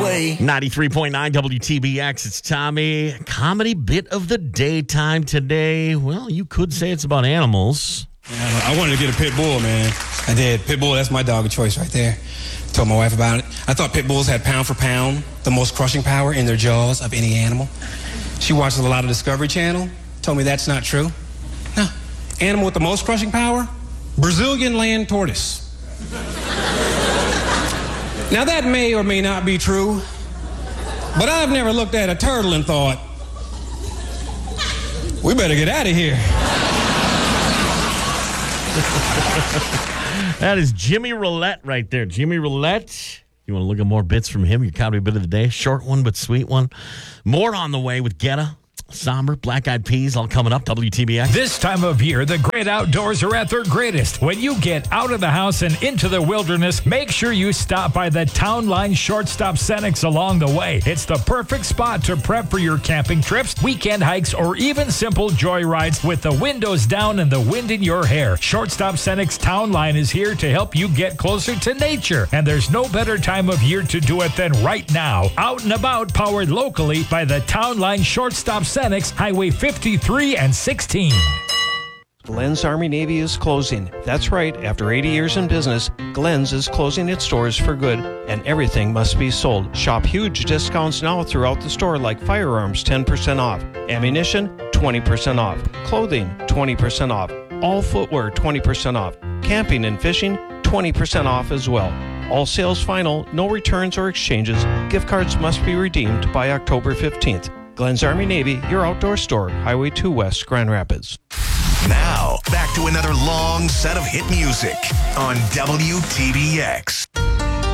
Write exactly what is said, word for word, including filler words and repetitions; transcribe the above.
way. ninety-three point nine W T B X, it's Tommy. Comedy bit of the daytime today. Well, you could say it's about animals. Yeah, I wanted to get a pit bull, man. I did. Pit bull, that's my dog of choice right there. Told my wife about it. I thought pit bulls had pound for pound the most crushing power in their jaws of any animal. She watches a lot of Discovery Channel. Told me that's not true. No. Animal with the most crushing power? Brazilian land tortoise. Now that may or may not be true, but I've never looked at a turtle and thought, we better get out of here. That is Jimmy Roulette right there. Jimmy Roulette. You want to look at more bits from him? Your comedy bit of the day. Short one, but sweet one. More on the way with Guetta, Somber, Black Eyed Peas, all coming up. W T B X. This time of year, the great outdoors are at their greatest. When you get out of the house and into the wilderness, make sure you stop by the Town Line Shortstop Cenex along the way. It's the perfect spot to prep for your camping trips, weekend hikes, or even simple joy rides with the windows down and the wind in your hair. Shortstop Cenex Town Line is here to help you get closer to nature, and there's no better time of year to do it than right now. Out and about, powered locally by the Town Line Shortstop Cenex, Highway fifty-three and sixteen. Glenn's Army Navy is closing. That's right, after eighty years in business, Glenn's is closing its doors for good, and everything must be sold. Shop huge discounts now throughout the store, like firearms ten percent off, ammunition twenty percent off, clothing twenty percent off, all footwear twenty percent off, camping and fishing twenty percent off as well. All sales final, no returns or exchanges. Gift cards must be redeemed by October fifteenth. Glenn's Army Navy, your outdoor store, Highway two West, Grand Rapids. Now, back to another long set of hit music on W T B X.